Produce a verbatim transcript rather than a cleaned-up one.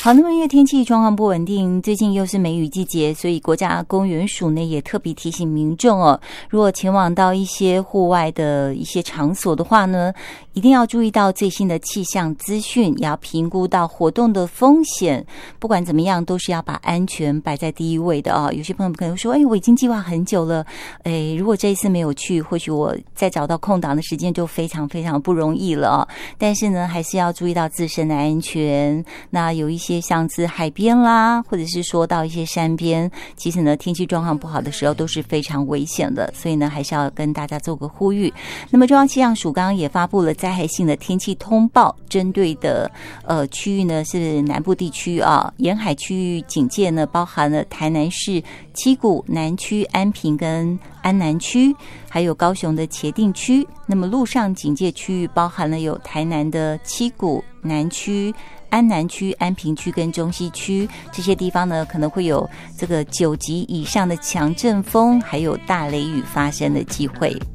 好，那么因为天气状况不稳定，最近又是梅雨季节，所以国家公园署呢也特别提醒民众哦，如果前往到一些户外的一些场所的话呢，一定要注意到最新的气象资讯，也要评估到活动的风险。不管怎么样，都是要把安全摆在第一位的哦。有些朋友可能说，哎，我已经计划很久了，哎，如果这一次没有去，或许我再找到空档的时间就非常非常不容易了哦。但是呢，还是要注意到自身的安全。那有一些像是海边啦，或者是说到一些山边，其实呢天气状况不好的时候都是非常危险的，所以呢还是要跟大家做个呼吁。那么中央气象署刚刚也发布了灾害性的天气通报，针对的呃区域呢是南部地区啊，沿海区域警戒呢包含了台南市七股、南区安平跟安南区，还有高雄的茄萣区。那么陆上警戒区域包含了有台南的七股、南区、安南区、安平区跟中西区，这些地方呢可能会有这个九级以上的强阵风，还有大雷雨发生的机会。